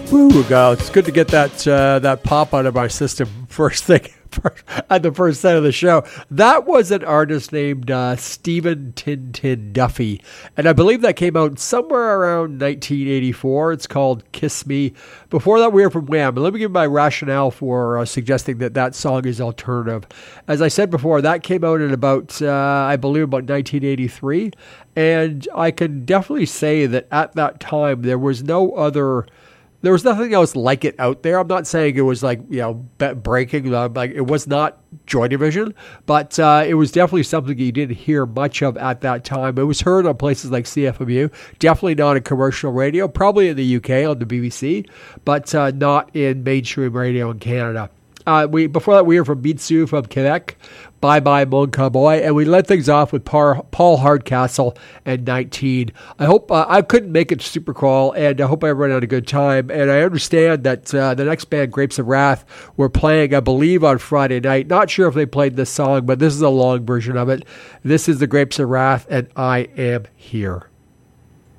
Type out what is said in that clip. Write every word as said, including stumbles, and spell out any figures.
Woo, go. It's good to get that uh, that pop out of my system first thing at the first set of the show. That was an artist named uh, Stephen Tintin Duffy, and I believe that came out somewhere around nineteen eighty-four. It's called Kiss Me. Before that, we were from Wham. Let me give my rationale for uh, suggesting that that song is alternative. As I said before, that came out in about, uh, I believe, about nineteen eighty-three, and I can definitely say that at that time, there was no other... There was nothing else like it out there. I'm not saying it was like, you know, breaking. Uh, like it was not Joy Division, but uh, it was definitely something you didn't hear much of at that time. It was heard on places like C F M U, definitely not in commercial radio, probably in the U K on the B B C, but uh, not in mainstream radio in Canada. Uh, we Before that, we were from Mitsu from Quebec, Bye Bye Mon Cowboy, and we led things off with Par- Paul Hardcastle and nineteen. I hope uh, I couldn't make it super call, and I hope everyone had a good time. And I understand that uh, the next band, Grapes of Wrath, were playing, I believe, on Friday night. Not sure if they played this song, but this is a long version of it. This is the Grapes of Wrath, and I Am Here.